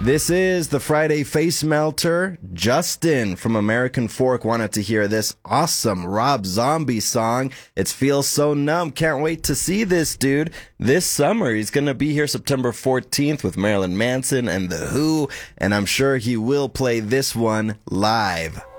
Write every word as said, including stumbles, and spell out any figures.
This is the Friday Face Melter. Justin from American Fork wanted to hear this awesome Rob Zombie song. It feels so numb. Can't wait to see this dude this summer. He's going to be here September fourteenth with Marilyn Manson and The Who, and I'm sure he will play this one live.